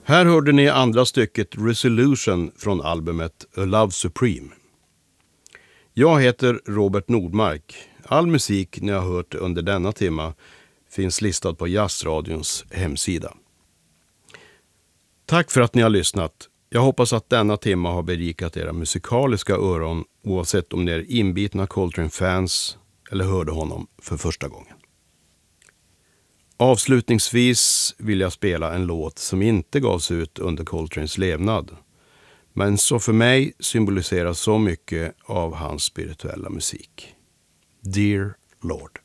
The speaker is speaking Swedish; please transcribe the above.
Här hörde ni andra stycket Resolution från albumet A Love Supreme. Jag heter Robert Nordmark. All musik ni har hört under denna timma finns listad på Jazzradions hemsida. Tack för att ni har lyssnat. Jag hoppas att denna timma har berikat era musikaliska öron oavsett om ni är inbitna Coltrane-fans eller hörde honom för första gången. Avslutningsvis vill jag spela en låt som inte gavs ut under Coltranes levnad, men som för mig symboliserar så mycket av hans spirituella musik. Dear Lord.